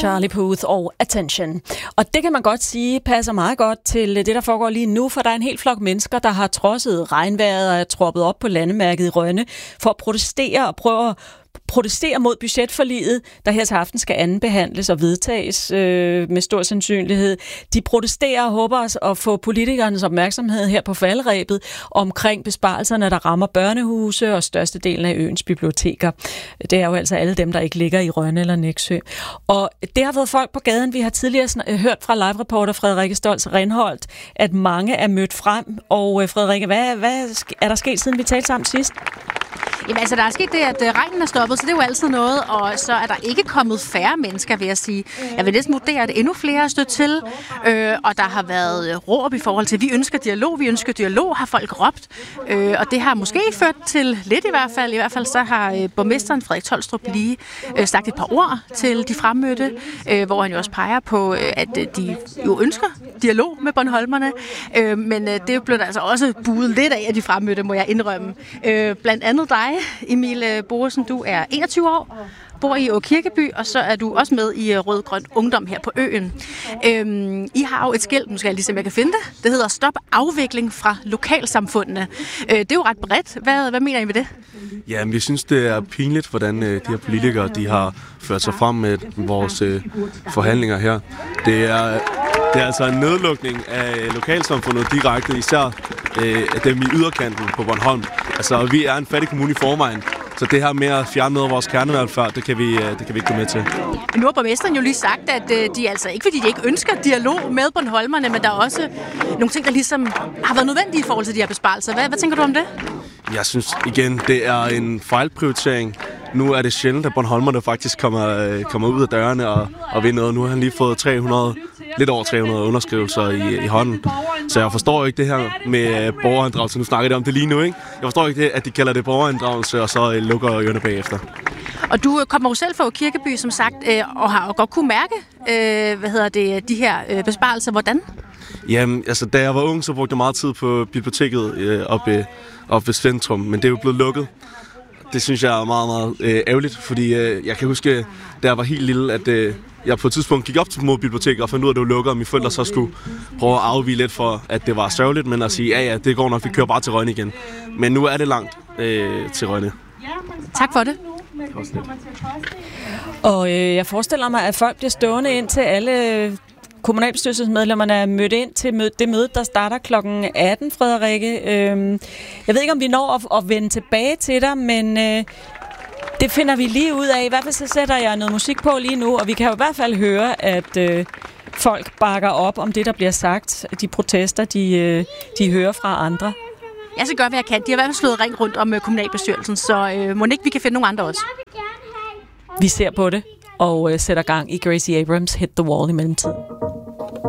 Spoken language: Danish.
Charlie Puth og Attention. Og det kan man godt sige passer meget godt til det, der foregår lige nu, for der er en hel flok mennesker, der har trodset regnvejret og er troppet op på landemærket i Rønne for at protestere og prøve at protestere mod budgetforliget, der her til aften skal andenbehandles og vedtages med stor sandsynlighed. De protesterer og håber at få politikernes opmærksomhed her på falderebet omkring besparelserne, der rammer børnehuse og størstedelen af øens biblioteker. Det er jo altså alle dem, der ikke ligger i Rønne eller Nexø. Og det har været folk på gaden. Vi har tidligere hørt fra live-reporter Frederikke Stoltz-Renholdt, at mange er mødt frem. Og Frederikke, hvad er der sket, siden vi talte sammen sidst? Jamen altså, der er sket det, at regnen er stoppet, så det er jo altid noget, og så er der ikke kommet færre mennesker, vil jeg sige. Jeg vil næsten vurdere, at endnu flere er stødt til, og der har været råb i forhold til, vi ønsker dialog, har folk råbt, og det har måske ført til lidt i hvert fald så har borgmesteren Frederik Tolstrup lige sagt et par ord til de fremmødte, hvor han jo også peger på, at de jo ønsker dialog med bornholmerne, men det blev der altså også buet lidt af de fremmødte, må jeg indrømme. Blandt andet dig, Emil Boresen, du er 21 år, bor i Kirkeby, og så er du også med i Rød-Grøn Ungdom her på øen. I har jo et skilt, nu skal jeg lige se, om jeg kan finde det. Det hedder Stop afvikling fra lokalsamfundene. Det er jo ret bredt. Hvad mener I med det? Jamen, jeg synes, det er pinligt, hvordan de her politikere de har ført sig frem med vores forhandlinger her. Det er altså en nedlukning af lokalsamfundet direkte, især dem i yderkanten på Bornholm. Altså, vi er en fattig kommune i forvejen, så det her med at fjerne noget af vores kernevelfærd, det kan vi ikke gå med til. Nu har borgmesteren jo lige sagt, at de altså ikke, fordi de ikke ønsker dialog med bornholmerne, men der er også nogle ting, der ligesom har været nødvendige i forhold til de her besparelser. Hvad tænker du om det? Jeg synes igen, det er en fejlprioritering. Nu er det sjældent, at bornholmerne faktisk kommer ud af dørene og vil noget. Nu har han lige fået lidt over 300 underskrivelser i hånden. Så jeg forstår ikke det her med borgerinddragelse. Nu snakker jeg om det lige nu, ikke? Jeg forstår ikke det, at de kalder det borgerinddragelse, og så lukker ørerne bagefter. Og du kommer jo selv fra Kirkeby, som sagt, og har godt kunne mærke, de her besparelser. Hvordan? Jamen, altså, da jeg var ung, så brugte jeg meget tid på biblioteket oppe ved Centrum, men det er jo blevet lukket. Det synes jeg er meget, meget ærgerligt, fordi jeg kan huske, da jeg var helt lille, at jeg på et tidspunkt gik op til biblioteket og fandt ud af, at det var lukket, og mine forældre så skulle prøve at afvige lidt for, at det var sørgeligt, men at sige, ja, det går nok, vi kører bare til Rønne igen. Men nu er det langt til Rønne. Tak for det. Og jeg forestiller mig, at folk bliver stående ind til alle kommunalbestyrelsesmedlemmerne er mødt ind til det møde, der starter kl. 18, Frederikke. Jeg ved ikke, om vi når at vende tilbage til dig, men det finder vi lige ud af. I hvert fald så sætter jeg noget musik på lige nu, og vi kan jo i hvert fald høre, at folk bakker op om det, der bliver sagt. De protester, de hører fra andre. Jeg skal gøre, hvad jeg kan. De har i hvert fald slået ring rundt om kommunalbestyrelsen, så må ikke vi kan finde nogle andre også. Vi ser på det og sætter gang i Gracie Abrams' Hit the Wall i mellemtiden.